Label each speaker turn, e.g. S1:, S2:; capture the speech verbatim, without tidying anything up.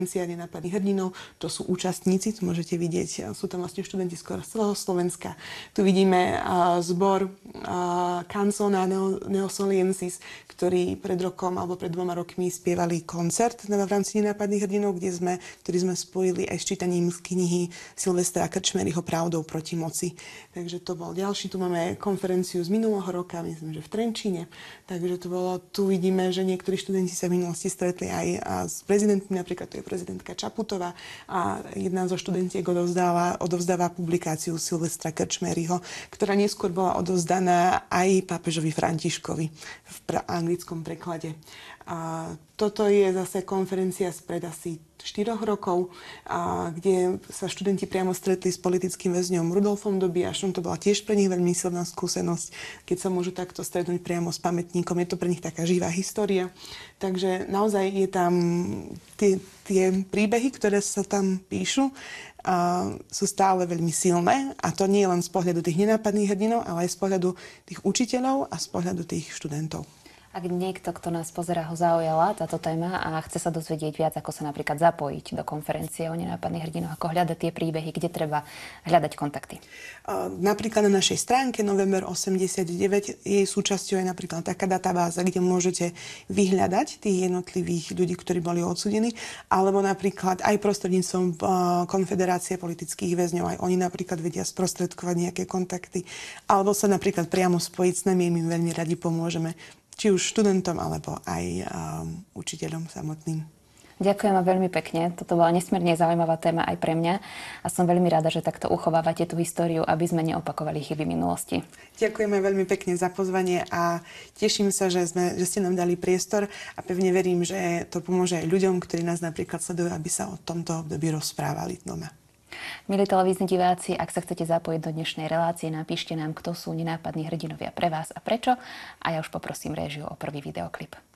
S1: Nenápadných hrdinov, to sú účastníci, tu môžete vidieť, sú tam vlastne študenti skoro z celého Slovenska. Tu vidíme uh, zbor uh, Canzona Neosoliensis, ktorí pred rokom alebo pred dvoma rokmi spievali koncert v rámci Nenápadných hrdinov, kde sme, ktorý sme spojili aj s čítaním z knihy Silvestra Krčmeryho Pravdou proti moci. Takže to bol ďalší. Tu máme konferenciu z minulého roka, myslím, že v Trenčíne. Takže to bolo, tu vidíme, že niektorí študenti sa v minulosti stretli aj s prezidentmi, napríklad to je prezidentka Čaputová a jedna zo študentiek odovzdáva, odovzdáva publikáciu Silvestra Krčmeryho, ktorá neskôr bola odovzdaná aj pápežovi Františkovi v pra- anglickom preklade. A toto je zase konferencia spred asi štyroch rokov, a kde sa študenti priamo stretli s politickým väzňom Rudolfom Dobiašom. To bola tiež pre nich veľmi silná skúsenosť, keď sa môžu takto stretnúť priamo s pamätníkom. Je to pre nich taká živá história. Takže naozaj je tam tie, tie príbehy, ktoré sa tam píšu, a sú stále veľmi silné. A to nie len z pohľadu tých nenápadných hrdinov, ale aj z pohľadu tých učiteľov a z pohľadu tých študentov.
S2: Ak niekto, kto nás pozerá, ho zaujala táto téma a chce sa dozvedieť viac, ako sa napríklad zapojiť do konferencie o nenápadných hrdinoch, ako hľadať tie príbehy, kde treba hľadať kontakty?
S1: Napríklad na našej stránke November osemdesiatdeväť je súčasťou aj napríklad taká databáza, kde môžete vyhľadať tých jednotlivých ľudí, ktorí boli odsúdení, alebo napríklad aj prostredníctvom Konfederácie politických väzňov. Aj oni napríklad vedia sprostredkovať nejaké kontakty, alebo sa napríklad priamo spojiť s nami, my veľmi radi pomôžeme, či už študentom, alebo aj um, učiteľom samotným.
S2: Ďakujem vám veľmi pekne. Toto bola nesmierne zaujímavá téma aj pre mňa a som veľmi rada, že takto uchovávate tú históriu, aby sme neopakovali chyby minulosti.
S1: Ďakujeme veľmi pekne za pozvanie a teším sa, že, sme, že ste nám dali priestor a pevne verím, že to pomôže aj ľuďom, ktorí nás napríklad sledujú, aby sa o tomto období rozprávali doma.
S2: Milí televízni diváci, ak sa chcete zapojiť do dnešnej relácie, napíšte nám, kto sú nenápadní hrdinovia pre vás a prečo. A ja už poprosím réžiu o prvý videoklip.